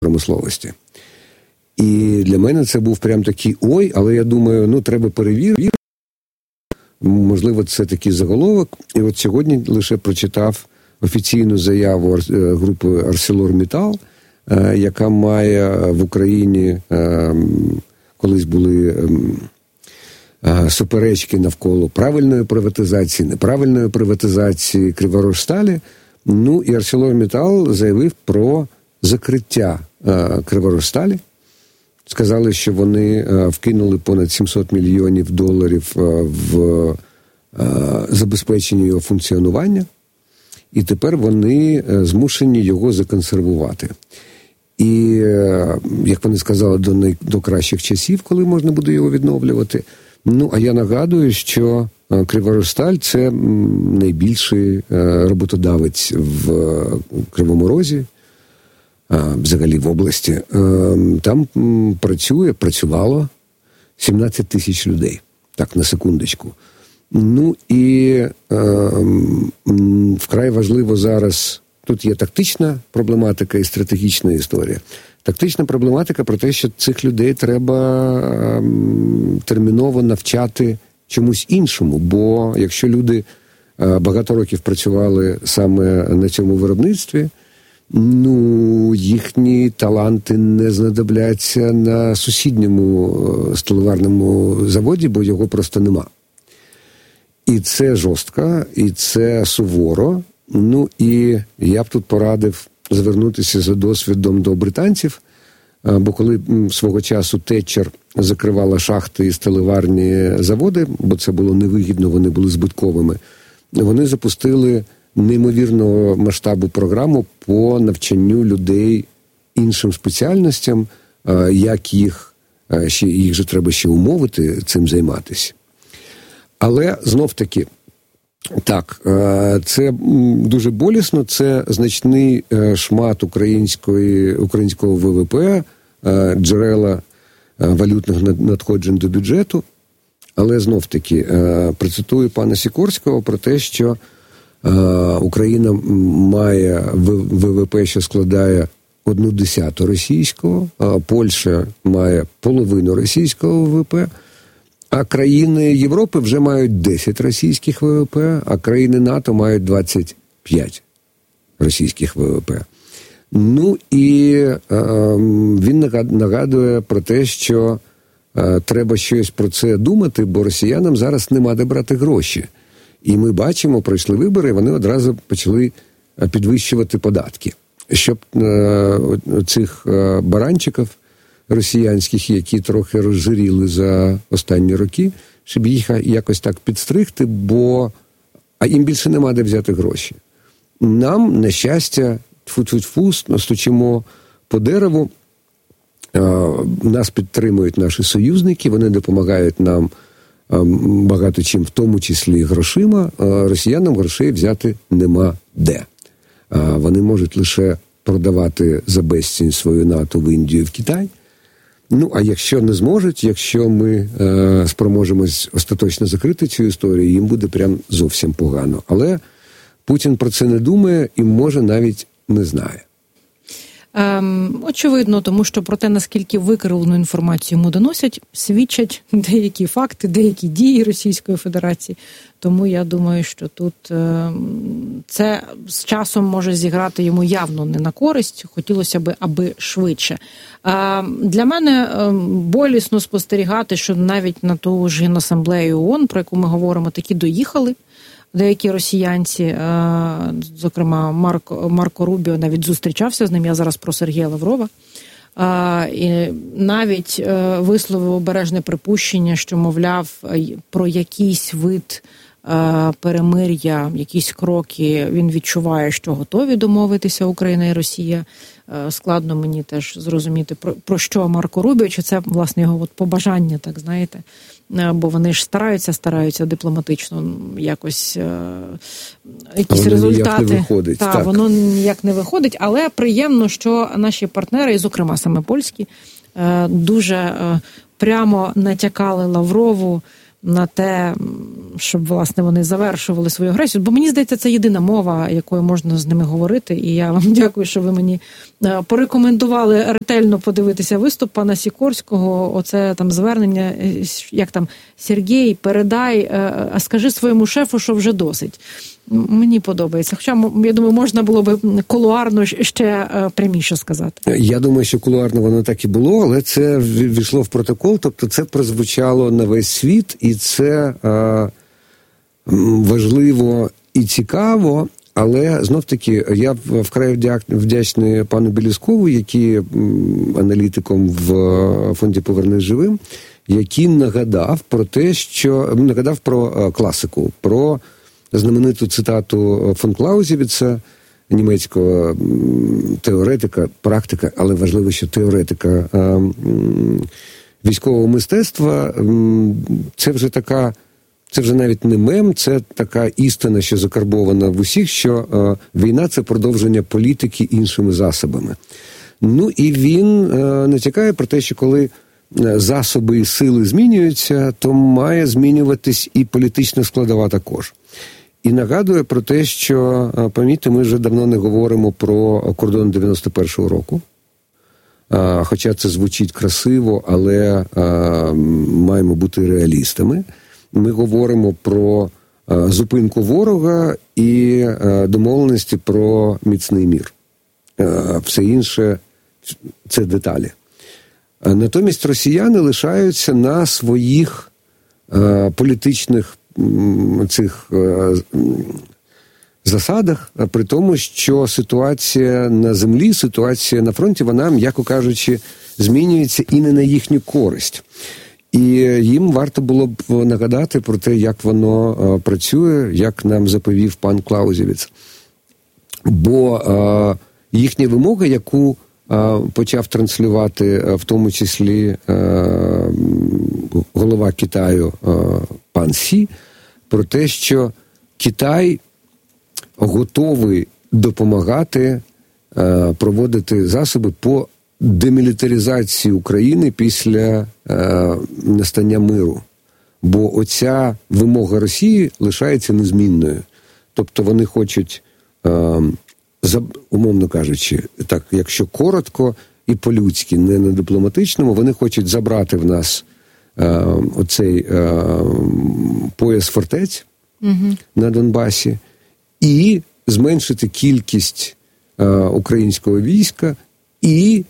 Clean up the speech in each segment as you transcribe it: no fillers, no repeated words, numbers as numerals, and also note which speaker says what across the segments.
Speaker 1: промисловості. І для мене це був прям такий але я думаю, треба перевірити. Можливо, це такий заголовок. І от сьогодні лише прочитав офіційну заяву групи ArcelorMittal, яка має в Україні, колись були суперечки навколо правильної приватизації, неправильної приватизації Криворіжсталі. І ArcelorMittal заявив про закриття Криворіжсталі. Сказали, що вони вкинули понад $700 мільйонів в забезпечення його функціонування, і тепер вони змушені його законсервувати. І, як вони сказали, до кращих часів, коли можна буде його відновлювати. А я нагадую, що Криворіжсталь – це найбільший роботодавець в Кривому Розі, взагалі в області. Там працювало 17 тисяч людей. Так, на секундочку. І вкрай важливо зараз, тут є тактична проблематика і стратегічна історія. Тактична проблематика про те, що цих людей треба терміново навчати чомусь іншому, бо якщо люди багато років працювали саме на цьому виробництві, їхні таланти не знадобляться на сусідньому сталеварному заводі, бо його просто нема. І це жорстко, і це суворо. І я б тут порадив звернутися за досвідом до британців, бо коли свого часу Тетчер закривала шахти і сталеварні заводи, бо це було невигідно, вони були збитковими, вони запустили неймовірного масштабу програму по навчанню людей іншим спеціальностям, як їх же треба ще умовити цим займатися. Але знов-таки, так, це дуже болісно, це значний шмат українського ВВП, джерела валютних надходжень до бюджету. Але знов-таки, процитую пана Сікорського про те, що Україна має ВВП, що складає 1/10 російського, Польща має половину російського ВВП, а країни Європи вже мають 10 російських ВВП, а країни НАТО мають 25 російських ВВП. І він нагадує про те, що треба щось про це думати, бо росіянам зараз нема де брати гроші. І ми бачимо, пройшли вибори, вони одразу почали підвищувати податки. Щоб цих баранчиків росіянських, які трохи розжиріли за останні роки, щоб їх якось так підстригти, бо їм більше нема де взяти гроші. Нам, на щастя, тфу-тфу-тфу, стучимо по дереву, нас підтримують наші союзники, вони допомагають нам багато чим, в тому числі грошима. Росіянам грошей взяти нема де. Вони можуть лише продавати за безцінь свою НАТО в Індію, в Китай. А якщо не зможуть, якщо ми спроможемось остаточно закрити цю історію, їм буде прям зовсім погано. Але Путін про це не думає і, може, навіть не знає.
Speaker 2: Очевидно, тому що про те, наскільки викривлену інформацію йому доносять, свідчать деякі факти, деякі дії Російської Федерації. Тому я думаю, що тут це з часом може зіграти йому явно не на користь. Хотілося б, аби швидше. Для мене болісно спостерігати, що навіть на ту ж Генасамблею ООН, про яку ми говоримо, таки доїхали деякі росіянці, зокрема Марко Рубіо навіть зустрічався з ним, я зараз про Сергія Лаврова, і навіть висловив обережне припущення, що, мовляв, про якийсь вид перемир'я, якісь кроки він відчуває, що готові домовитися Україна і Росія. Складно мені теж зрозуміти, про що Марко Рубіо, чи це, власне, його побажання, так, знаєте, бо вони ж стараються дипломатично якось якісь результати.
Speaker 1: Не виходить, так.
Speaker 2: Воно ніяк не виходить, але приємно, що наші партнери, і зокрема саме польські, дуже прямо натякали Лаврову на те, щоб, власне, вони завершували свою агресію. Бо мені здається, це єдина мова, якою можна з ними говорити. І я вам дякую, що ви мені порекомендували ретельно подивитися виступ пана Сікорського. Оце там звернення, як там, Сергій, передай, а скажи своєму шефу, що вже досить. Мені подобається. Хоча, я думаю, можна було би кулуарно ще пряміше сказати.
Speaker 1: Я думаю, що кулуарно воно так і було, але це ввійшло в протокол, тобто це прозвучало на весь світ, і це важливо і цікаво, але, знов-таки, я вкрай вдячний пану Белізкову, який аналітиком в фонді «Повернись живим», який нагадав про класику, про знамениту цитату фон Клаузевіца, німецького теоретика, практика, але важливо, що теоретика військового мистецтва. Це вже навіть не мем, це така істина, що закарбована в усіх, що війна – це продовження політики іншими засобами. Ну і він натякає про те, що коли засоби і сили змінюються, то має змінюватись і політична складова також. І нагадує про те, що, помітьте, ми вже давно не говоримо про кордон 91-го року. Хоча це звучить красиво, але маємо бути реалістами. Ми говоримо про зупинку ворога і домовленості про міцний мір. Все інше – це деталі. Натомість росіяни лишаються на своїх політичних цих засадах, при тому, що ситуація на землі, ситуація на фронті, вона, м'яко кажучи, змінюється і не на їхню користь. І їм варто було б нагадати про те, як воно працює, як нам заповів пан Клаузевіц. Бо їхня вимога, яку почав транслювати в тому числі голова Китаю пан Сі, про те, що Китай готовий допомагати проводити засоби по демілітаризації України після настання миру. Бо оця вимога Росії лишається незмінною. Тобто вони хочуть, умовно кажучи, так, якщо коротко і по-людськи, не на дипломатичному, вони хочуть забрати в нас оцей пояс фортець на Донбасі і зменшити кількість українського війська і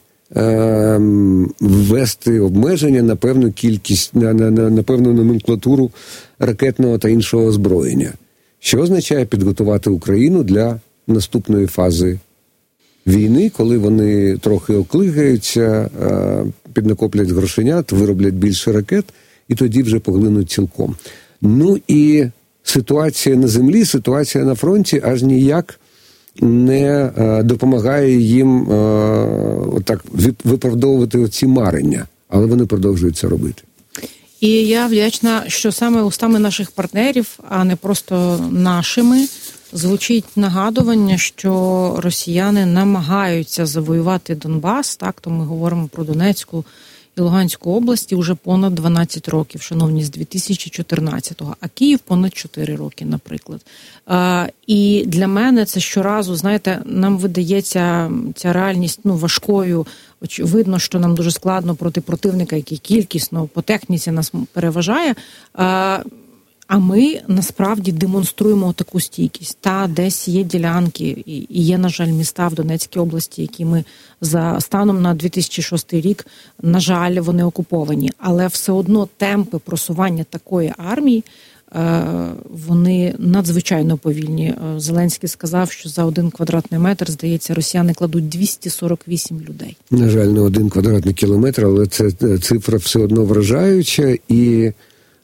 Speaker 1: ввести обмеження на певну кількість, на певну номенклатуру ракетного та іншого озброєння. Що означає підготувати Україну для наступної фази війни, коли вони трохи оклигаються, піднакоплять грошенят, вироблять більше ракет, і тоді вже поглинуть цілком. Ну і ситуація на землі, ситуація на фронті аж ніяк не допомагає їм отак виправдовувати оці марення, але вони продовжують це робити.
Speaker 2: І я вдячна, що саме устами наших партнерів, а не просто нашими, звучить нагадування, що росіяни намагаються завоювати Донбас, так, то ми говоримо про Донецьку і Луганську області вже понад 12 років, шановні, з 2014-го, а Київ понад 4 роки, наприклад. І для мене це щоразу, знаєте, нам видається ця реальність важкою. Видно, що нам дуже складно проти противника, який кількісно по техніці нас переважає. А ми насправді демонструємо таку стійкість. Та десь є ділянки, і є, на жаль, міста в Донецькій області, які ми за станом на 2006 рік, на жаль, вони окуповані. Але все одно темпи просування такої армії, вони надзвичайно повільні. Зеленський сказав, що за 1 квадратний метр, здається, росіяни кладуть 248 людей.
Speaker 1: На жаль, не 1 квадратний кілометр, але це цифра все одно вражаюча. І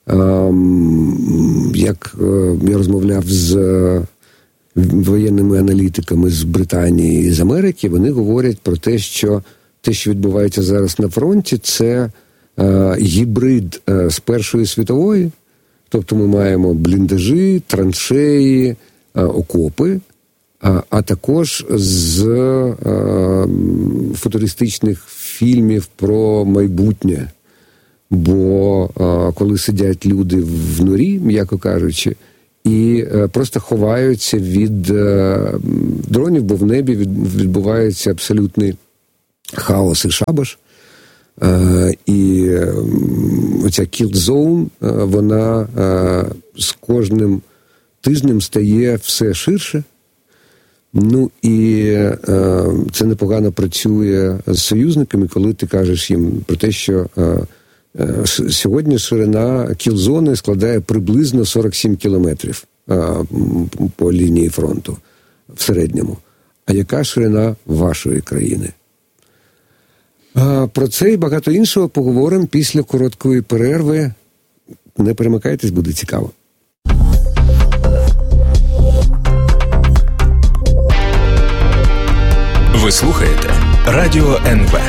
Speaker 1: як я розмовляв з воєнними аналітиками з Британії і з Америки, вони говорять про те, що відбувається зараз на фронті, це гібрид з Першої світової. Тобто ми маємо бліндажі, траншеї, окопи, а також з футуристичних фільмів про майбутнє. Бо коли сидять люди в норі, м'яко кажучи, і просто ховаються від дронів, бо в небі відбувається абсолютний хаос і шабаш. І оця kill zone, вона з кожним тижнем стає все ширше. Ну і це непогано працює з союзниками, коли ти кажеш їм про те, що сьогодні ширина кіл-зони складає приблизно 47 кілометрів по лінії фронту в середньому. А яка ширина вашої країни? Про це і багато іншого поговоримо після короткої перерви. Не перемикайтесь, буде цікаво.
Speaker 3: Ви слухаєте Радіо НВ.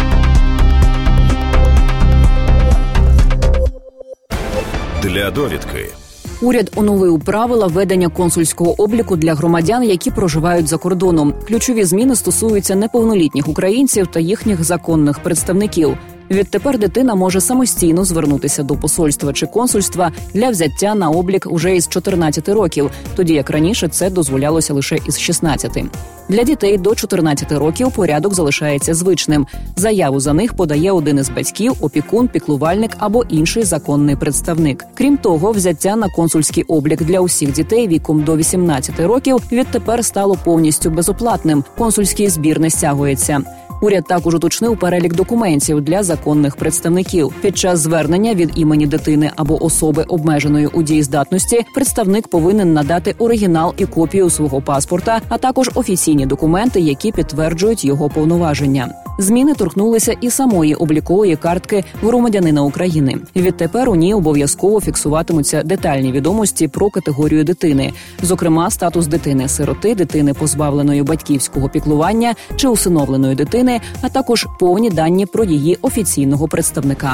Speaker 3: Для довідки.
Speaker 4: Уряд оновив правила ведення консульського обліку для громадян, які проживають за кордоном. Ключові зміни стосуються неповнолітніх українців та їхніх законних представників. Відтепер дитина може самостійно звернутися до посольства чи консульства для взяття на облік уже із 14 років, тоді як раніше це дозволялося лише із 16. Для дітей до 14 років порядок залишається звичним. Заяву за них подає один із батьків, опікун, піклувальник або інший законний представник. Крім того, взяття на консульський облік для усіх дітей віком до 18 років відтепер стало повністю безоплатним. Консульський збір не стягується. Уряд також уточнив перелік документів для законних представників. Під час звернення від імені дитини або особи обмеженої у дієздатності представник повинен надати оригінал і копію свого паспорта, а також офіційні документи, які підтверджують його повноваження. Зміни торкнулися і самої облікової картки громадянина України. Відтепер у ній обов'язково фіксуватимуться детальні відомості про категорію дитини, зокрема статус дитини-сироти, дитини позбавленої батьківського піклування чи усиновленої дитини, а також повні дані про її офіційного представника.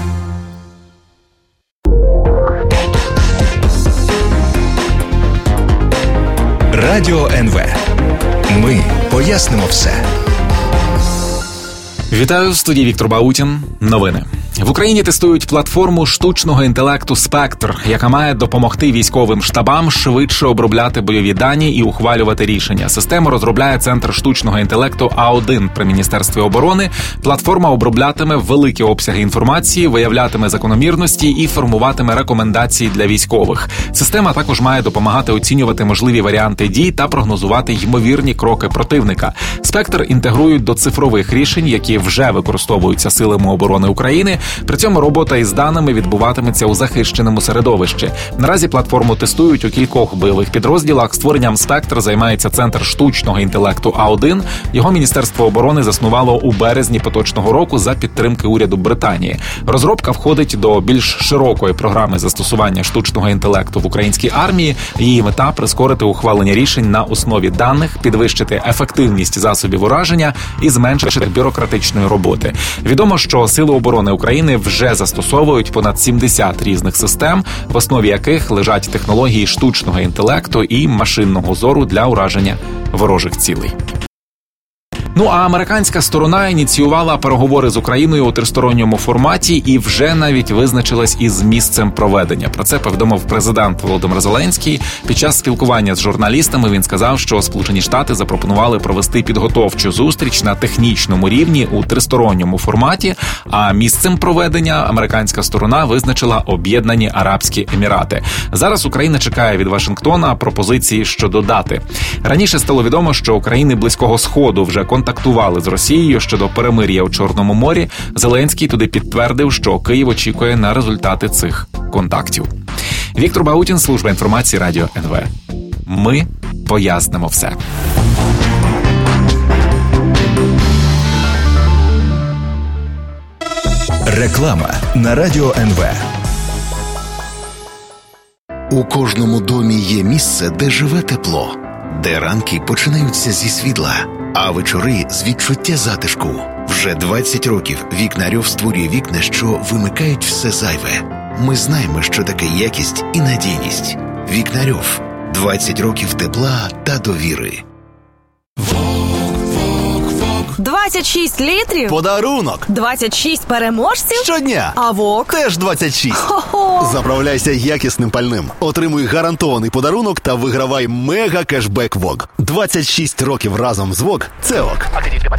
Speaker 3: Радіо НВ. Ми пояснимо все.
Speaker 5: Вітаю, в студії Віктор Баутін. Новини. В Україні тестують платформу штучного інтелекту «Спектр», яка має допомогти військовим штабам швидше обробляти бойові дані і ухвалювати рішення. Систему розробляє Центр штучного інтелекту А1 при Міністерстві оборони. Платформа оброблятиме великі обсяги інформації, виявлятиме закономірності і формуватиме рекомендації для військових. Система також має допомагати оцінювати можливі варіанти дій та прогнозувати ймовірні кроки противника. «Спектр» інтегрують до цифрових рішень, які вже використовуються силами оборони України. При цьому робота із даними відбуватиметься у захищеному середовищі. Наразі платформу тестують у кількох бойових підрозділах. Створенням «Спектр» займається Центр штучного інтелекту А1. Його Міністерство оборони заснувало у березні поточного року за підтримки уряду Британії. Розробка входить до більш широкої програми застосування штучного інтелекту в українській армії. Її мета – прискорити ухвалення рішень на основі даних, підвищити ефективність засобів ураження і зменшити бюрократичної роботи. Відомо, що Сили оборони України вже застосовують понад 70 різних систем, в основі яких лежать технології штучного інтелекту і машинного зору для ураження ворожих цілей. Ну а американська сторона ініціювала переговори з Україною у тристоронньому форматі і вже навіть визначилась із місцем проведення. Про це повідомив президент Володимир Зеленський. Під час спілкування з журналістами він сказав, що Сполучені Штати запропонували провести підготовчу зустріч на технічному рівні у тристоронньому форматі, а місцем проведення американська сторона визначила Об'єднані Арабські Емірати. Зараз Україна чекає від Вашингтона пропозиції щодо дати. Раніше стало відомо, що країни Близького Сходу вже контактували з Росією щодо перемир'я у Чорному морі. Зеленський туди підтвердив, що Київ очікує на результати цих контактів. Віктор Баутін, служба інформації Радіо НВ. Ми пояснимо все.
Speaker 3: Реклама на Радіо НВ.
Speaker 6: У кожному домі є місце, де живе тепло, де ранки починаються зі світла, а вечори з відчуття затишку. Вже 20 років Вікнарьов створює вікна, що вимикають все зайве. Ми знаємо, що таке якість і надійність. Вікнарьов. 20 років тепла та довіри.
Speaker 7: 26 літрів?
Speaker 8: Подарунок.
Speaker 7: 26 переможців?
Speaker 8: Щодня.
Speaker 7: А ВОК?
Speaker 8: Теж 26.
Speaker 7: Хо-хо.
Speaker 8: Заправляйся якісним пальним. Отримуй гарантований подарунок та вигравай мега-кешбек ВОК. 26 років разом з ВОК – це ок.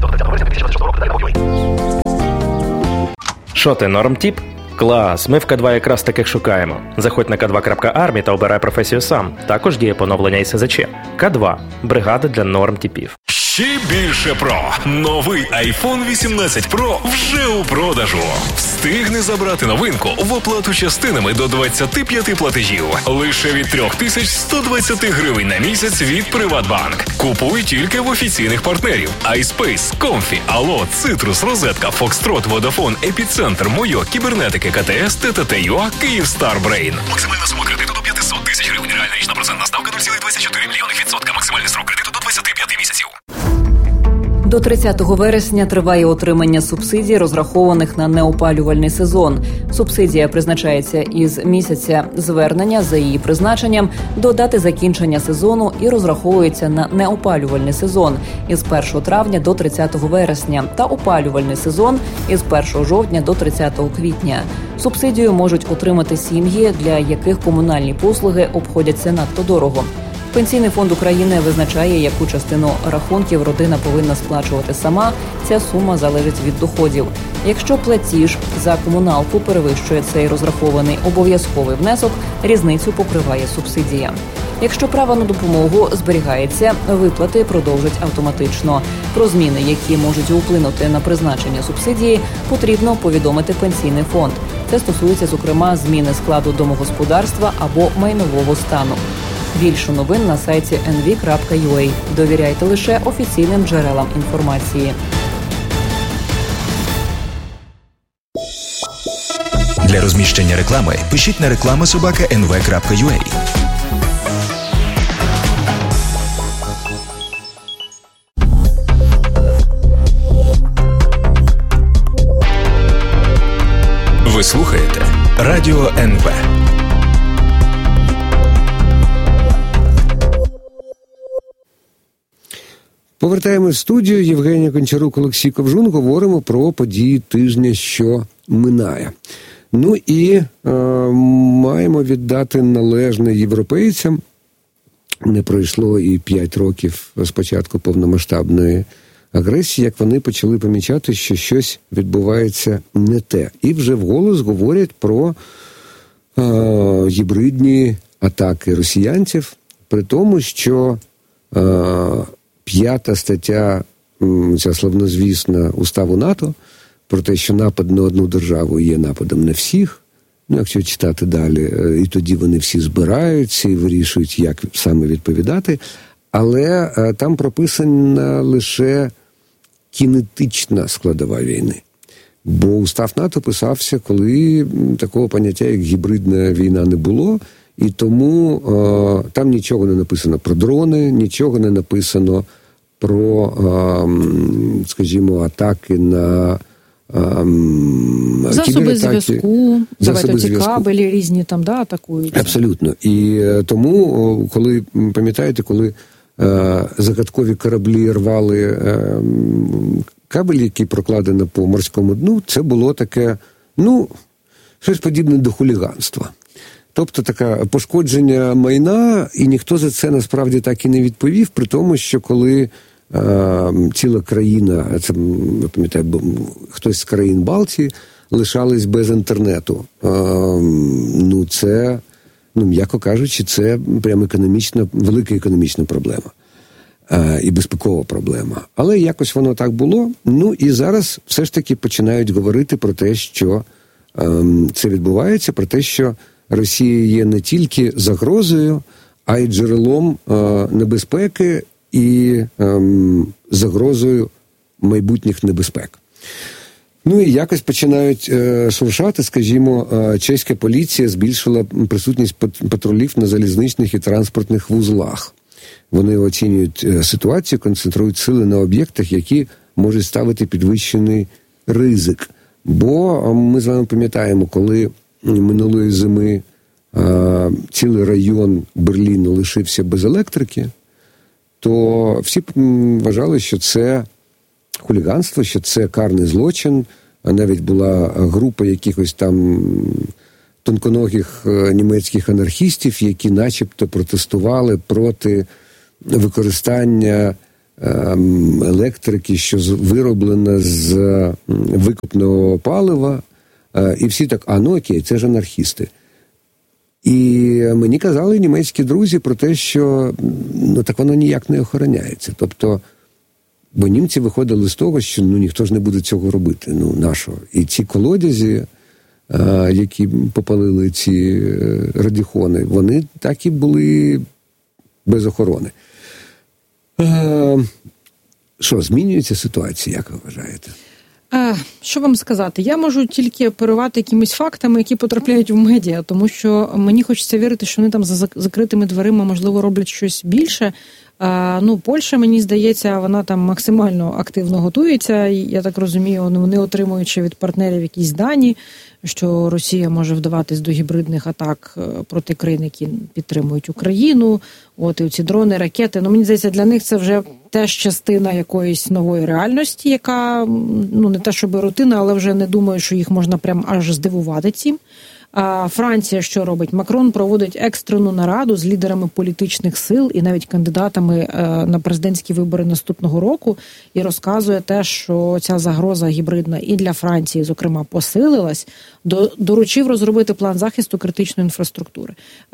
Speaker 9: Що ти, нормтіп? Клас, ми в К2 якраз таких шукаємо. Заходь на k2.army та обирай професію сам. Також діє поновлення СЗЧ. К2 – бригада для нормтіпів.
Speaker 3: Ще більше про. Новий iPhone 18 Pro вже у продажу. Встигни забрати новинку в оплату частинами до 25 платежів. Лише від 3120 гривень на місяць від Приватбанк. Купуй тільки в офіційних партнерів. iSpace, Comfy, Allo, Citrus, Розетка, Foxtrot, Vodafone, Епіцентр, Мойо, Кібернетики, КТС, ТТТ.ЮА, Київстар Брейн. Максимальна сума кредиту до 500 тисяч гривень. Реальна річна процентна ставка 0,24 мільйонів %. Максимальний срок кредиту до 25 місяців.
Speaker 4: До 30 вересня триває отримання субсидій, розрахованих на неопалювальний сезон. Субсидія призначається із місяця звернення за її призначенням до дати закінчення сезону і розраховується на неопалювальний сезон із 1 травня до 30 вересня та опалювальний сезон із 1 жовтня до 30 квітня. Субсидію можуть отримати сім'ї, для яких комунальні послуги обходяться надто дорого. Пенсійний фонд України визначає, яку частину рахунків родина повинна сплачувати сама. Ця сума залежить від доходів. Якщо платіж за комуналку перевищує цей розрахований обов'язковий внесок, різницю покриває субсидія. Якщо право на допомогу зберігається, виплати продовжать автоматично. Про зміни, які можуть вплинути на призначення субсидії, потрібно повідомити Пенсійний фонд. Це стосується, зокрема, зміни складу домогосподарства або майнового стану. Більше новин на сайті nv.ua. Довіряйте лише офіційним джерелам інформації.
Speaker 3: Для розміщення реклами пишіть на reklama@nv.ua. Ви слухаєте Радіо НВ.
Speaker 1: Повертаємось в студію. Євгенія Кончарук, Олексій Ковжун. Говоримо про події тижня, що минає. Ну і маємо віддати належне європейцям. Не пройшло і 5 років з початку повномасштабної агресії, як вони почали помічати, що щось відбувається не те. І вже вголос говорять про гібридні атаки росіянців, при тому, що 5 стаття, ця славнозвісна, Уставу НАТО, про те, що напад на одну державу є нападом на всіх. Ну, якщо читати далі, і тоді вони всі збираються і вирішують, як саме відповідати. Але там прописана лише кінетична складова війни. Бо Устав НАТО писався, коли такого поняття, як гібридна війна, не було. І тому там нічого не написано про дрони, нічого не написано про, скажімо, атаки на
Speaker 2: засоби зв'язку, ці кабелі різні там, да, атакують.
Speaker 1: Абсолютно. І тому, коли, пам'ятаєте, коли загадкові кораблі рвали кабель, який прокладено по морському дну, це було таке, щось подібне до хуліганства. Тобто таке пошкодження майна, і ніхто за це насправді так і не відповів, при тому, що коли ціла країна, це, я пам'ятаю, хтось з країн Балтії лишались без інтернету. Це, м'яко кажучи, це прямо велика економічна проблема. І безпекова проблема. Але якось воно так було. І зараз все ж таки починають говорити про те, що це відбувається, про те, що Росія є не тільки загрозою, а й джерелом небезпеки і загрозою майбутніх небезпек. І якось починають шуршати, скажімо, чеська поліція збільшила присутність патрулів на залізничних і транспортних вузлах. Вони оцінюють ситуацію, концентрують сили на об'єктах, які можуть ставити підвищений ризик. Бо ми з вами пам'ятаємо, коли минулої зими цілий район Берліну лишився без електрики, то всі вважали, що це хуліганство, що це карний злочин. А навіть була група якихось там тонконогих німецьких анархістів, які начебто протестували проти використання електрики, що вироблена з викопного палива. І всі так, окей, це ж анархісти. І мені казали німецькі друзі про те, що так воно ніяк не охороняється. Тобто, бо німці виходили з того, що ніхто ж не буде цього робити. Нашого. І ці колодязі, які попалили ці радіони, вони так і були без охорони. Що, змінюється ситуація, як ви вважаєте?
Speaker 2: Що вам сказати? Я можу тільки оперувати якимись фактами, які потрапляють в медіа, тому що мені хочеться вірити, що вони там за закритими дверима, можливо, роблять щось більше. Польща, мені здається, вона там максимально активно готується. Я так розумію, вони отримують від партнерів якісь дані, що Росія може вдаватись до гібридних атак проти країн, які підтримують Україну. І ці дрони, ракети. Мені здається, для них це вже теж частина якоїсь нової реальності, яка, не те щоб рутина, але вже не думаю, що їх можна прям аж здивувати цим. Франція що робить? Макрон проводить екстрену нараду з лідерами політичних сил і навіть кандидатами на президентські вибори наступного року і розказує те, що ця загроза гібридна і для Франції, зокрема, посилилась, доручив розробити план захисту критичної інфраструктури.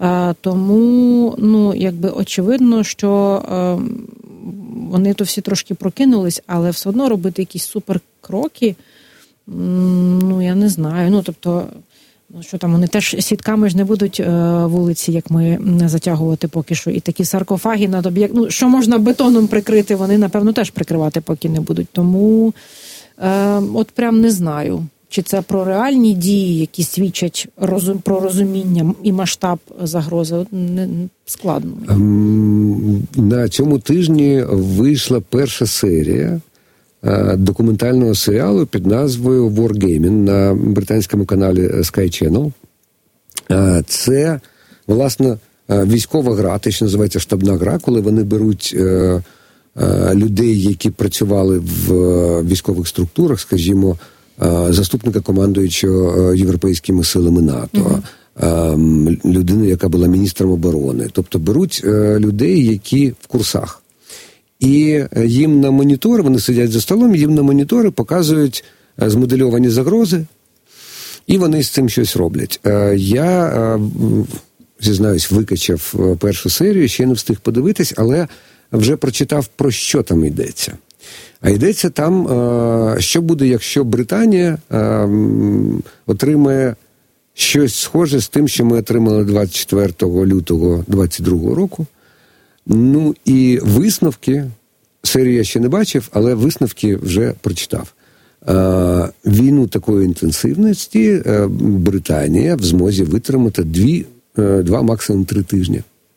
Speaker 2: Тому, очевидно, що вони то всі трошки прокинулись, але все одно робити якісь суперкроки, я не знаю, що там, вони теж сітками ж не будуть вулиці, як ми, затягувати поки що. І такі саркофаги над об'єктом, що можна бетоном прикрити, вони, напевно, теж прикривати поки не будуть. Тому прям не знаю, чи це про реальні дії, які свідчать про розуміння і масштаб загрози. Складно.
Speaker 1: На цьому тижні вийшла перша серія документального серіалу під назвою Wargaming на британському каналі Sky Channel. Це, власне, військова гра, те, що називається штабна гра, коли вони беруть людей, які працювали в військових структурах, скажімо, заступника командуючого європейськими силами НАТО, людину, яка була міністром оборони. Тобто беруть людей, які в курсах. І їм на монітори, вони сидять за столом, їм на монітори показують змодельовані загрози, і вони з цим щось роблять. Я, зізнаюсь, викачав першу серію, ще не встиг подивитись, але вже прочитав, про що там йдеться. А йдеться там, що буде, якщо Британія отримає щось схоже з тим, що ми отримали 24 лютого 2022 року. І висновки, серію я ще не бачив, але висновки вже прочитав. Війну такої інтенсивності Британія в змозі витримати 2, максимум 3 тижні.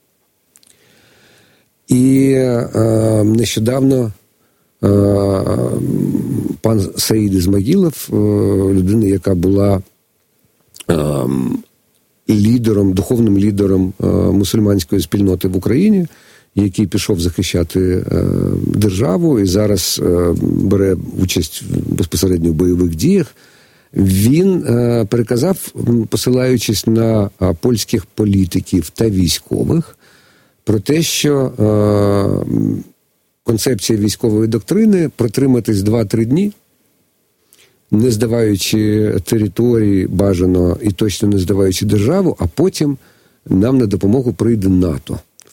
Speaker 1: І нещодавно пан Саїд Ізмаїлов, людина, яка була духовним лідером мусульманської спільноти в Україні, який пішов захищати державу і зараз бере участь безпосередньо в бойових діях, він переказав, посилаючись на польських політиків та військових, про те, що концепція військової доктрини протриматись 2-3 дні, не здаваючи території бажано і точно не здаваючи державу, а потім нам на допомогу прийде НАТО.